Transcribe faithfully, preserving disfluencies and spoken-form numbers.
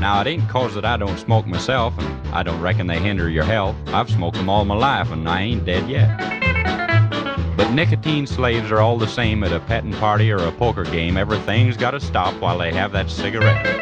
Now, it ain't 'cause that I don't smoke myself, and I don't reckon they hinder your health. I've smoked them all my life, and I ain't dead yet. But nicotine slaves are all the same at a petting party or a poker game. Everything's gotta stop while they have that cigarette.